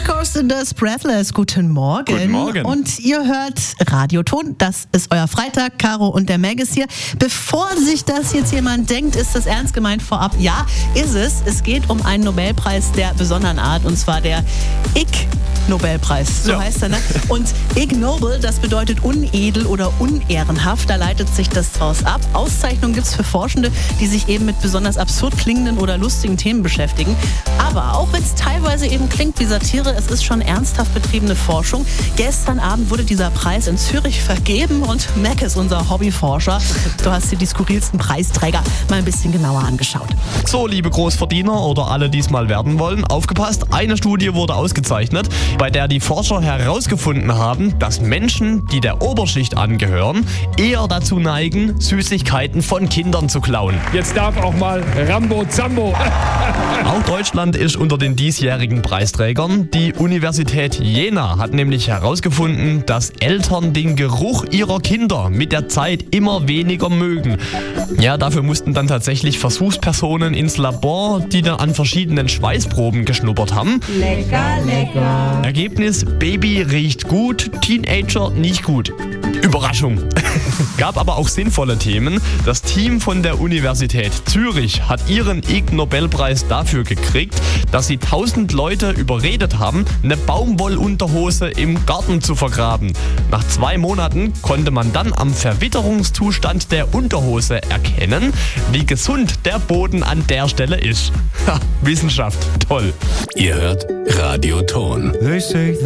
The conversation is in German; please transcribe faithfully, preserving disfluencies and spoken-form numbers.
Kirsten das Breathless, guten Morgen. Guten Morgen. Und ihr hört Radioton, das ist euer Freitag, Caro und der Meg ist hier. Bevor sich das jetzt jemand denkt, ist das ernst gemeint vorab? Ja, ist es. Es geht um einen Nobelpreis der besonderen Art, und zwar der Ig Nobelpreis, so ja. heißt er, ne? Und Ig Nobel, das bedeutet unedel oder unehrenhaft, da leitet sich das draus ab. Auszeichnungen gibt es für Forschende, die sich eben mit besonders absurd klingenden oder lustigen Themen beschäftigen. Aber auch wenn es teilweise eben klingt wie Satire, es ist schon ernsthaft betriebene Forschung. Gestern Abend wurde dieser Preis in Zürich vergeben und Mac ist unser Hobbyforscher. Du hast dir die skurrilsten Preisträger mal ein bisschen genauer angeschaut. So, liebe Großverdiener oder alle, die es mal werden wollen, aufgepasst, eine Studie wurde ausgezeichnet, bei der die Forscher herausgefunden haben, dass Menschen, die der Oberschicht angehören, eher dazu neigen, Süßigkeiten von Kindern zu klauen. Jetzt darf auch mal Rambo Zambo. Auch Deutschland ist unter den diesjährigen Preisträgern. Die Universität Jena hat nämlich herausgefunden, dass Eltern den Geruch ihrer Kinder mit der Zeit immer weniger mögen. Ja, dafür mussten dann tatsächlich Versuchspersonen ins Labor, die dann an verschiedenen Schweißproben geschnuppert haben. Lecker, lecker. Ergebnis: Baby riecht gut, Teenager nicht gut. Überraschung. Gab aber auch sinnvolle Themen. Das Team von der Universität Zürich hat ihren Ig Nobelpreis dafür gekriegt, dass sie tausend Leute überredet haben, eine Baumwollunterhose im Garten zu vergraben. Nach zwei Monaten konnte man dann am Verwitterungszustand der Unterhose erkennen, wie gesund der Boden an der Stelle ist. Ha, Wissenschaft, toll. Ihr hört Radioton. They say